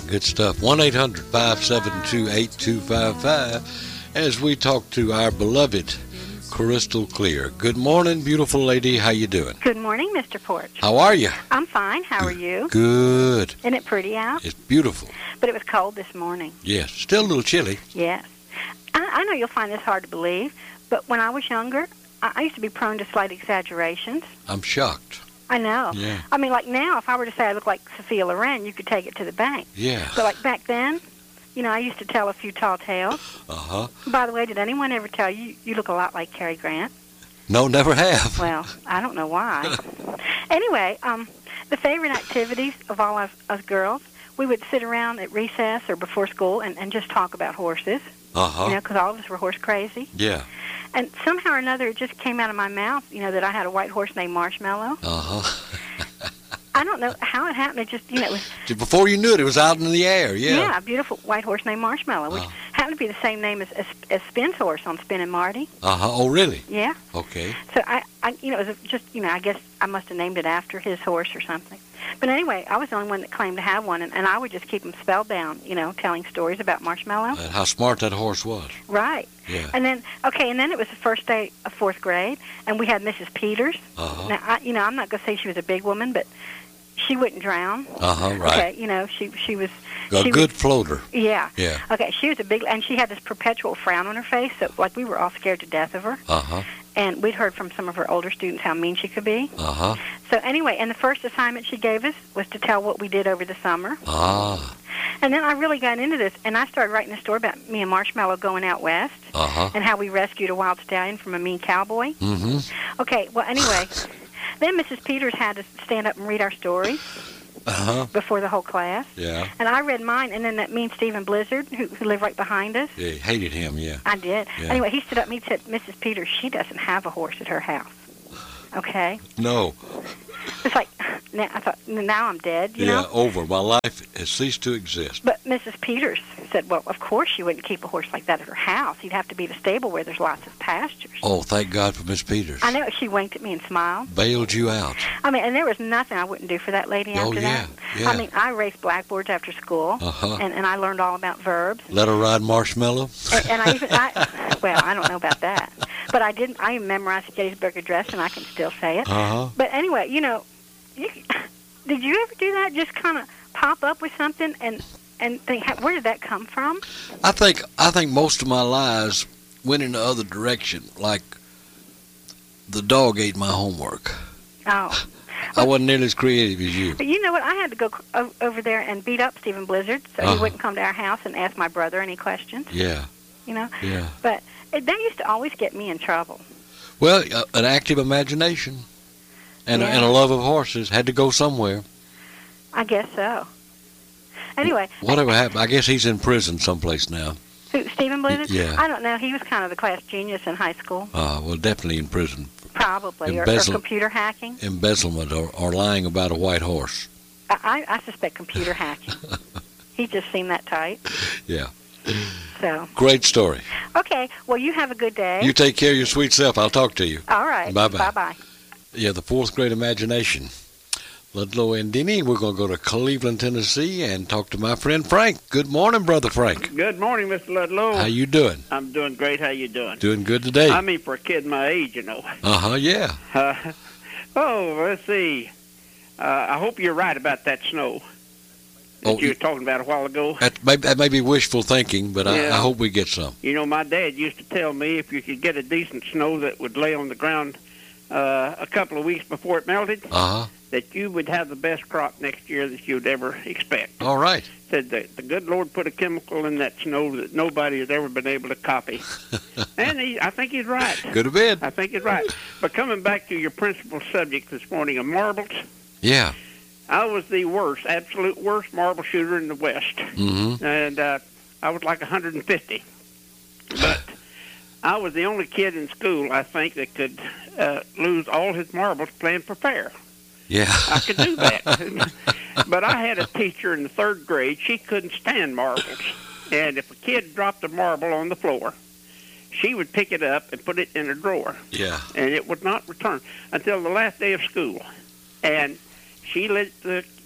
Good stuff. 1-800-572-8255 as we talk to our beloved Crystal Clear. Good morning, beautiful lady. How you doing? Good morning, Mr. Porch. How are you? I'm fine. How are you? Good. Isn't it pretty out? It's beautiful. But it was cold this morning. Yes. Still a little chilly. Yes. I know you'll find this hard to believe, but when I was younger, I used to be prone to slight exaggerations. I'm shocked. I know. Yeah. I mean, like now, if I were to say I look like Sophia Loren, you could take it to the bank. Yeah. But like back then, I used to tell a few tall tales. Uh-huh. By the way, did anyone ever tell you you look a lot like Cary Grant? No, never have. Well, I don't know why. Anyway, the favorite activities of all us girls, we would sit around at recess or before school and just talk about horses. Uh-huh. Because all of us were horse crazy. Yeah. And somehow or another, it just came out of my mouth, that I had a white horse named Marshmallow. Uh-huh. I don't know how it happened. It just, it was... Before you knew it, it was out in the air, yeah. Yeah, a beautiful white horse named Marshmallow, which happened to be the same name as Spin's horse on Spin and Marty. Uh-huh. Oh, really? Yeah. Okay. So, it was just, I guess I must have named it after his horse or something. But anyway, I was the only one that claimed to have one, and I would just keep him spellbound, telling stories about Marshmallow. And how smart that horse was. Right. Yeah. And then it was the first day of fourth grade, and we had Mrs. Peters. Uh-huh. Now, I'm not going to say she was a big woman, but she wouldn't drown. Uh-huh, right. Okay, she was... A good floater. Yeah. Yeah. Okay, she was a big... And she had this perpetual frown on her face, so, we were all scared to death of her. Uh-huh. And we'd heard from some of her older students how mean she could be. Uh-huh. So anyway, and the first assignment she gave us was to tell what we did over the summer. Ah. And then I really got into this, and I started writing a story about me and Marshmallow going out west. Uh-huh. And how we rescued a wild stallion from a mean cowboy. Mm-hmm. Okay, well, anyway, then Mrs. Peters had to stand up and read our stories. Uh-huh. Before the whole class. Yeah. And I read mine, and then that mean Stephen Blizzard, who lived right behind us. Yeah, hated him, yeah. I did. Yeah. Anyway, he stood up and he said, Mrs. Peters, she doesn't have a horse at her house. Okay? No. It's like, now, I thought, now I'm dead, you know? Yeah, over. My life has ceased to exist. But Mrs. Peters said, well, of course she wouldn't keep a horse like that at her house. He'd have to be the stable where there's lots of pastures. Oh, thank God for Miss Peters. I know. She winked at me and smiled. Bailed you out. I mean, and there was nothing I wouldn't do for that lady after that. Yeah. I mean, I raced blackboards after school, and I learned all about verbs. Let her ride Marshmallow? And I even, well, I don't know about that. But I even memorized the Gettysburg Address, and I can still say it. Uh-huh. But anyway, did you ever do that? Just kind of pop up with something and think, where did that come from? I think most of my lies went in the other direction. Like the dog ate my homework. Oh. I wasn't nearly as creative as you. But you know what? I had to go over there and beat up Stephen Blizzard so he wouldn't come to our house and ask my brother any questions. Yeah. Yeah. But that used to always get me in trouble. Well, an active imagination and a love of horses had to go somewhere. I guess so. Anyway. Whatever happened, I guess he's in prison someplace now. Who, Stephen Blizzard? Yeah. I don't know. He was kind of the class genius in high school. Well, definitely in prison. Probably, or computer hacking. Embezzlement or lying about a white horse. I suspect computer hacking. He just seemed that type. Yeah. So. Great story. Okay. Well, you have a good day. You take care of your sweet self. I'll talk to you. All right. Bye-bye. Bye-bye. Yeah, the fourth grade imagination. Ludlow and Denny. We're going to go to Cleveland, Tennessee, and talk to my friend Frank. Good morning, Brother Frank. Good morning, Mr. Ludlow. How you doing? I'm doing great. How you doing? Doing good today. I mean, for a kid my age, you know. Yeah. Let's see. I hope you're right about that snow that you were talking about a while ago. That may be wishful thinking, but I hope we get some. You know, my dad used to tell me if you could get a decent snow that would lay on the ground a couple of weeks before it melted, that you would have the best crop next year that you'd ever expect. All right. Said that the good Lord put a chemical in that snow that nobody has ever been able to copy. And I think he's right. Could have been. I think he's right. But coming back to your principal subject this morning of marbles. Yeah. I was the absolute worst marble shooter in the West. Mm-hmm. And I was like 150. But I was the only kid in school, I think, that could lose all his marbles playing for fair. Yeah. I could do that. But I had a teacher in the third grade. She couldn't stand marbles. And if a kid dropped a marble on the floor, she would pick it up and put it in a drawer. Yeah. And it would not return until the last day of school. And she let the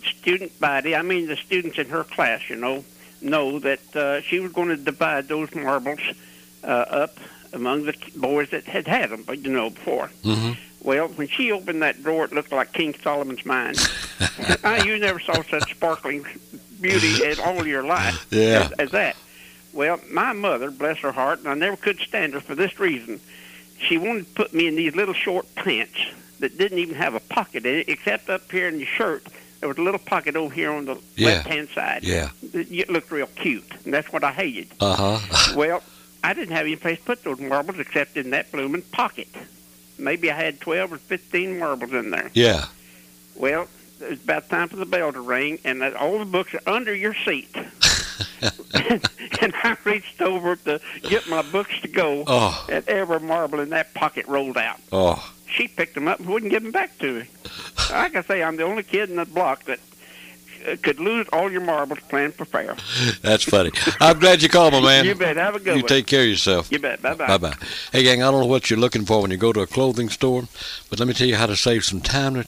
student body, I mean the students in her class, know that she was going to divide those marbles up among the boys that had them, before. Mm-hmm. Well, when she opened that drawer, it looked like King Solomon's mine. You never saw such sparkling beauty in all your life as that. Well, my mother, bless her heart, and I never could stand her for this reason. She wanted to put me in these little short pants that didn't even have a pocket in it, except up here in the shirt. There was a little pocket over here on the left-hand side. Yeah. It looked real cute, and that's what I hated. Uh-huh. Well, I didn't have any place to put those marbles except in that blooming pocket. Maybe I had 12 or 15 marbles in there. Yeah. Well, it was about time for the bell to ring, and all the books are under your seat. And I reached over to get my books to go, and every marble in that pocket rolled out. Oh. She picked them up and wouldn't give them back to me. Like I say, I'm the only kid in the block that could lose all your marbles playing for fair. That's funny. I'm glad you called, my man. You bet. Have a good one. You take care of yourself. You bet. Bye-bye. Bye-bye. Hey, gang, I don't know what you're looking for when you go to a clothing store, but let me tell you how to save some time.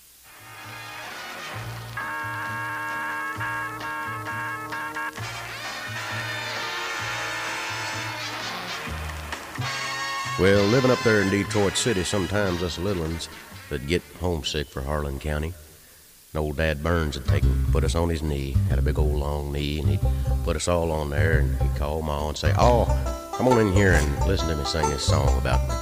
Well, living up there in Detroit City, sometimes us little ones would get homesick for Harlan County. And old Dad Burns would put us on his knee, had a big old long knee, and he'd put us all on there, and he'd call Ma and say, "Oh, come on in here and listen to me sing this song about